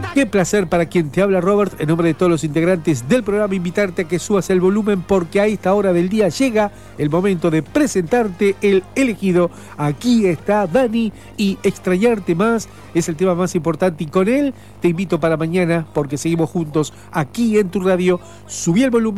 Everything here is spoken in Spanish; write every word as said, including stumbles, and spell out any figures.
Qué placer para quien te habla, Robert, en nombre de todos los integrantes del programa, invitarte a que subas el volumen porque a esta hora del día llega el momento de presentarte el elegido. Aquí está Dani y Extrañarte Más es el tema más importante y con él te invito para mañana porque seguimos juntos aquí en tu radio. Subí el volumen.